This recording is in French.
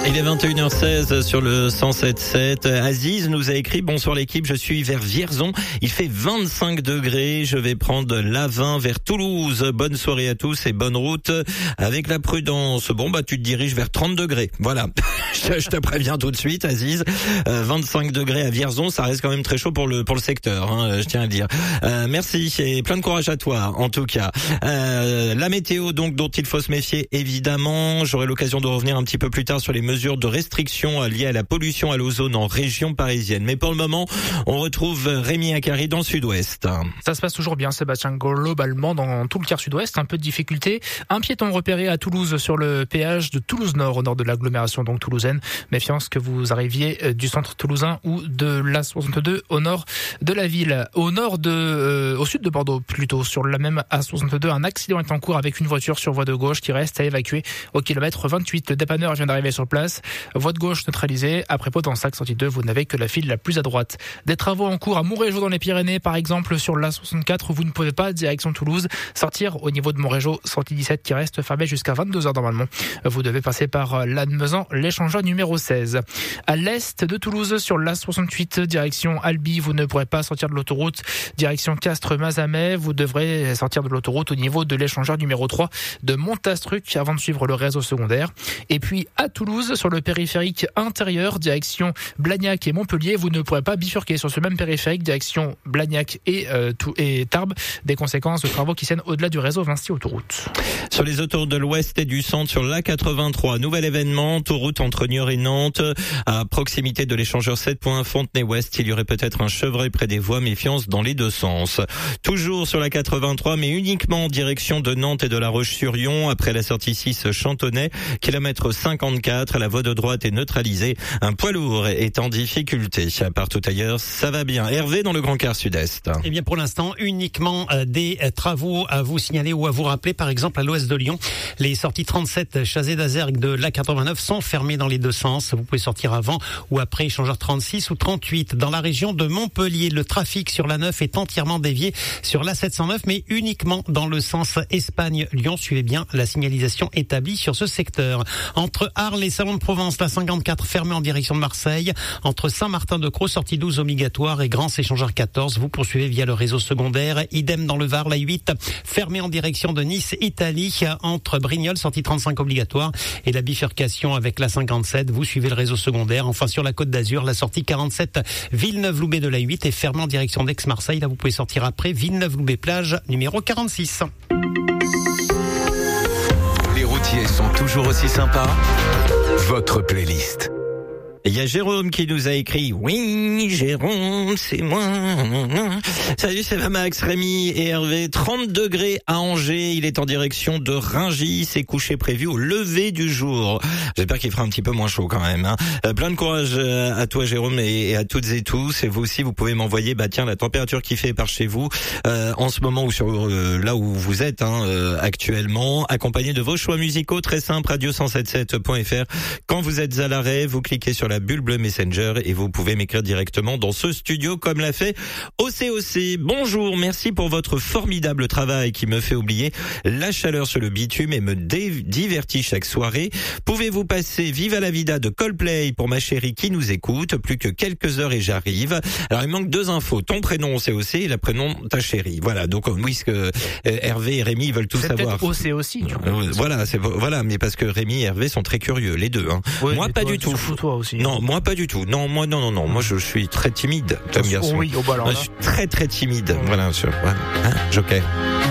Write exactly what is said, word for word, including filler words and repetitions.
Il est vingt et une heures seize sur le cent sept sept. Aziz nous a écrit: bonsoir l'équipe, je suis vers Vierzon. Il fait vingt-cinq degrés. Je vais prendre l'A vingt vers Toulouse. Bonne soirée à tous et bonne route avec la prudence. Bon, bah, tu te diriges vers trente degrés. Voilà. Je te préviens tout de suite, Aziz. Euh, vingt-cinq degrés à Vierzon, ça reste quand même très chaud pour le, pour le secteur, hein, je tiens à le dire. Euh, merci et plein de courage à toi, en tout cas. Euh, la météo, donc, dont il faut se méfier, évidemment. J'aurai l'occasion de revenir un petit peu plus tard sur les mesures de restriction liées à la pollution à l'ozone en région parisienne. Mais pour le moment, on retrouve Rémi Akari dans le sud-ouest. Ça se passe toujours bien, Sébastien, globalement dans tout le quart sud-ouest. Un peu de difficulté. Un piéton repéré à Toulouse sur le péage de Toulouse-Nord, au nord de l'agglomération donc toulousaine. Méfiance que vous arriviez du centre toulousain ou de l'A soixante-deux au nord de la ville. Au nord de, euh, au sud de Bordeaux plutôt, sur la même A soixante-deux, un accident est en cours avec une voiture sur voie de gauche qui reste à évacuer au kilomètre vingt-huit. Le dépanneur vient d'arriver sur place. Voie de gauche neutralisée. Après Potensac, sortie deux, vous n'avez que la file la plus à droite. Des travaux en cours à Montrégeau dans les Pyrénées, par exemple sur l'A soixante-quatre, vous ne pouvez pas, direction Toulouse, sortir au niveau de Montrégeau, sortie dix-sept qui reste fermée jusqu'à vingt-deux heures normalement. Vous devez passer par Lannemezan, l'échangeur numéro seize. À l'est de Toulouse, sur l'A soixante-huit, direction Albi, vous ne pourrez pas sortir de l'autoroute. Direction Castres-Mazamet, vous devrez sortir de l'autoroute au niveau de l'échangeur numéro trois de Montastruc avant de suivre le réseau secondaire. Et puis à Toulouse, sur le périphérique intérieur, direction Blagnac et Montpellier, vous ne pourrez pas bifurquer sur ce même périphérique, direction Blagnac et, euh, et Tarbes, des conséquences de travaux qui tiennent au-delà du réseau Vinci Autoroute. Sur les autoroutes de l'ouest et du centre, sur l'A quatre-vingt-trois, nouvel événement, autoroute entre Niort et Nantes, à proximité de l'échangeur sept point Fontenay-Ouest, il y aurait peut-être un chevreuil près des voies, méfiance dans les deux sens. Toujours sur la quatre-vingt-trois, mais uniquement en direction de Nantes et de La Roche-sur-Yon, après la sortie six Chantonnay, kilomètre cinquante-quatre, la voie de droite est neutralisée, un poids lourd est en difficulté. Partout ailleurs, ça va bien. Hervé dans le Grand Quart Sud-Est. Eh bien, pour l'instant, uniquement euh, des euh, travaux à vous signaler ou à vous rappeler. Par exemple, à l'ouest de Lyon, les sorties trente-sept Chazé d'Azergues de l'A quatre-vingt-neuf sont fermées dans les deux sens. Vous pouvez sortir avant ou après échangeur trente-six ou trente-huit. Dans la région de Montpellier, le trafic sur l'A neuf est entièrement dévié sur l'A sept cent neuf, mais uniquement dans le sens Espagne-Lyon. Suivez bien la signalisation établie sur ce secteur. Entre Arles et Salon de Provence, la cinquante-quatre fermée en direction de Marseille. Entre Saint-Martin-de-Crau, sortie douze obligatoire et Grans échangeur quatorze, vous poursuivez via le réseau secondaire. Idem dans le Var, la huit fermée en direction de Nice, Italie. Entre Brignoles, sortie trente-cinq obligatoire et la bifurcation avec la cinquante-sept, vous suivez le réseau secondaire. Enfin, sur la Côte d'Azur, la sortie quarante-sept Villeneuve-Loubet de la huit est fermée en direction d'Aix-Marseille. Là, vous pouvez sortir après Villeneuve-Loubet-Plage, numéro quarante-six. Les routiers sont toujours aussi sympas. Votre playlist. Il y a Jérôme qui nous a écrit: oui, Jérôme, c'est moi. Salut, c'est Max, Rémi et Hervé. trente degrés à Angers. Il est en direction de Rungis. C'est coucher prévu au lever du jour. J'espère qu'il fera un petit peu moins chaud quand même, hein. Euh, plein de courage à toi, Jérôme, et, et à toutes et tous. Et vous aussi, vous pouvez m'envoyer, bah tiens, la température qui fait par chez vous euh, en ce moment ou sur euh, là où vous êtes hein, euh, actuellement, accompagné de vos choix musicaux très simples. radio cent soixante-sept point f r. Quand vous êtes à l'arrêt, vous cliquez sur la la bulle bleue Messenger et vous pouvez m'écrire directement dans ce studio comme l'a fait O C O C. Bonjour, merci pour votre formidable travail qui me fait oublier la chaleur sur le bitume et me dé- divertit chaque soirée. Pouvez-vous passer Viva la Vida de Coldplay pour ma chérie qui nous écoute? Plus que quelques heures et j'arrive. Alors il manque deux infos, ton prénom O C O C et le prénom de ta chérie. Voilà, donc oui, ce que euh, Hervé et Rémi veulent tout c'est savoir. C'est O C O C du coup. Euh, voilà, c'est voilà, mais parce que Rémi et Hervé sont très curieux, les deux. Hein. Ouais, moi pas toi, du tout. Surtout toi aussi. Non, moi pas du tout. Non, moi non non non. Moi je suis très timide comme garçon. Oui, au ballon. Moi, je suis très très timide. Voilà, je, voilà. Hein, joker.